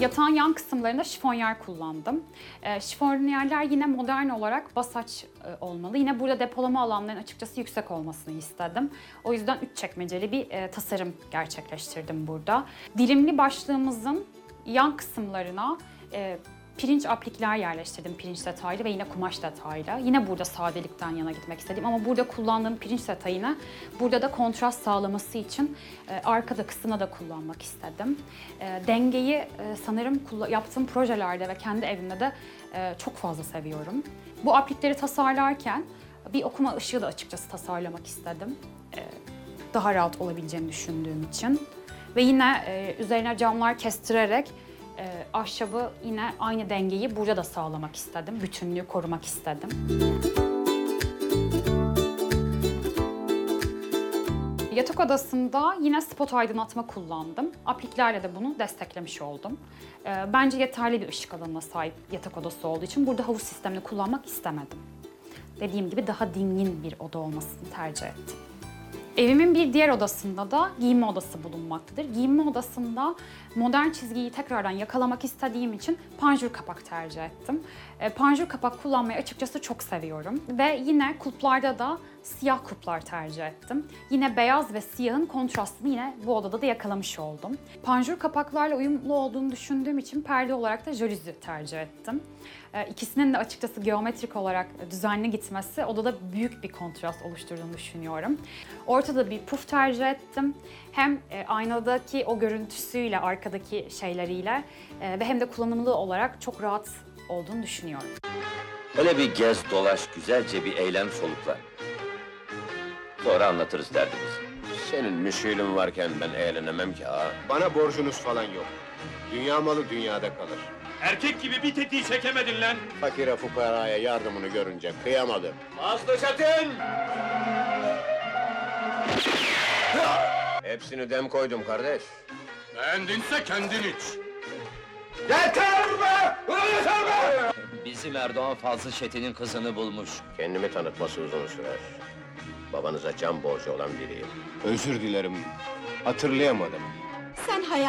Yatağın yan kısımlarında şifonyer kullandım. Şifonyerler yine modern olarak basaç olmalı. Yine burada depolama alanlarının açıkçası yüksek olmasını istedim. O yüzden 3 çekmeceli bir tasarım gerçekleştirdim burada. Dilimli başlığımızın yan kısımlarına pirinç aplikler yerleştirdim, pirinç detaylı ve yine kumaş detaylı. Yine burada sadelikten yana gitmek istedim ama burada kullandığım pirinç detayını burada da kontrast sağlaması için arkada kısmına da kullanmak istedim. Dengeyi sanırım yaptığım projelerde ve kendi evimde de çok fazla seviyorum. Bu aplikleri tasarlarken bir okuma ışığı da açıkçası tasarlamak istedim. Daha rahat olabileceğini düşündüğüm için. Ve yine üzerine camlar kestirerek ahşabı yine aynı dengeyi burada da sağlamak istedim. Bütünlüğü korumak istedim. Yatak odasında yine spot aydınlatma kullandım. Apliklerle de bunu desteklemiş oldum. Bence yeterli bir ışık alanına sahip yatak odası olduğu için burada havuz sistemini kullanmak istemedim. Dediğim gibi daha dingin bir oda olmasını tercih ettim. Evimin bir diğer odasında da giyinme odası bulunmaktadır. Giyinme odasında modern çizgiyi tekrardan yakalamak istediğim için panjur kapak tercih ettim. Panjur kapak kullanmayı açıkçası çok seviyorum. Ve yine kulplarda da siyah kulplar tercih ettim. Yine beyaz ve siyahın kontrastını yine bu odada da yakalamış oldum. Panjur kapaklarla uyumlu olduğunu düşündüğüm için perde olarak da jaluzi tercih ettim. İkisinin de açıkçası geometrik olarak düzenli gitmesi odada büyük bir kontrast oluşturduğunu düşünüyorum. Ortada bir puf tercih ettim. Hem aynadaki o görüntüsüyle, arkadaki şeyleriyle ve hem de kullanımlı olarak çok rahat olduğunu düşünüyorum. Öyle bir gez dolaş, güzelce bir eylem solukla. Sonra anlatırız derdimizi. Senin müşkülün varken ben eğlenemem ki ha. Bana borcunuz falan yok. Dünya malı dünyada kalır. Erkek gibi bir tetiği çekemedin lan! Fakire fukaraya yardımını görünce kıyamadım. Aslı Çetin! Hepsini dem koydum kardeş. Beğendinse kendin iç! Bizim Erdoğan Fazıl Çetin'in kızını bulmuş. Kendimi tanıtması uzun sürer. Babanıza can borcu olan biriyim. Özür dilerim. Hatırlayamadım. Sen hayal